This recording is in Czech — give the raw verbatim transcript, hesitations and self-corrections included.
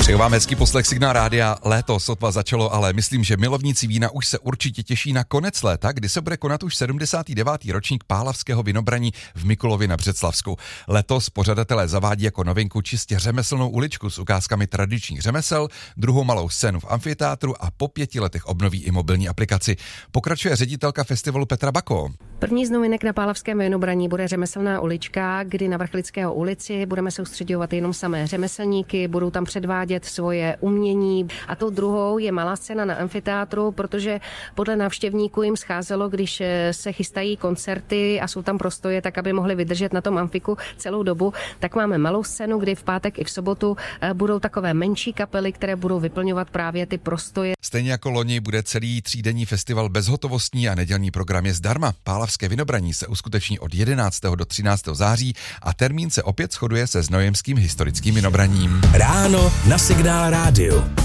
Přeju vám hezký poslech Signál rádia. Léto sotva začalo, ale myslím, že milovníci vína už se určitě těší na konec léta, kdy se bude konat už sedmdesátý devátý ročník Pálavského vinobraní v Mikulově na Břeclavsku. Letos pořadatelé zavádí jako novinku čistě řemeslnou uličku s ukázkami tradičních řemesel, druhou malou scénu v amfiteátru a po pěti letech obnoví i mobilní aplikaci. Pokračuje ředitelka festivalu Petra Bako. První z novinek na Pálavském vinobraní bude řemeslná ulička, kdy na Vrchlického ulici budeme soustředovat jenom samé řemeslníky, budou tam předvádět svoje umění. A tou druhou je malá scéna na amfiteátru, protože podle návštěvníků jim scházelo, když se chystají koncerty a jsou tam prostoje, tak aby mohli vydržet na tom amfiku celou dobu, tak máme malou scénu, kdy v pátek i v sobotu budou takové menší kapely, které budou vyplňovat právě ty prostoje. Stejně jako loni bude celý třídenní festival bezhotovostní a nedělní program je zdarma. Pálavské vinobraní se uskuteční od jedenáctého do třináctého září a termín se opět shoduje se znojemským historickým vinobraním. Ráno na Signál rádiu.